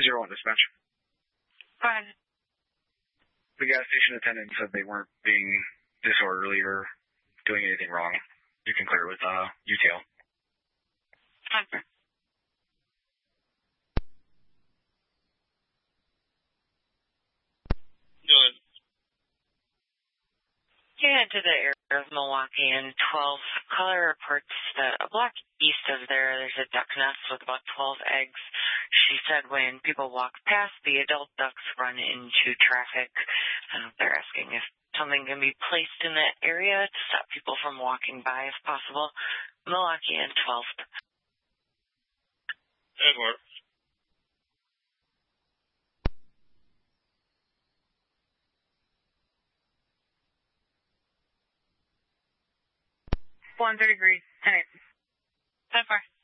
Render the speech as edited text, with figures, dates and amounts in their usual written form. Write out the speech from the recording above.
201 dispatch. Go ahead. The gas station attendant said they weren't being disorderly or doing anything wrong. You can clear it with UTL. Okay. Go ahead. Head to the area of Milwaukee and 12. Caller reports that a block east of there's a duck nest with about 12 eggs. She said when people walk past, the adult ducks run into traffic. They're asking if something can be placed in that area to stop people from walking by if possible. Milwaukee and 12th. Edward. One 30 degrees, 10-8. 10-4.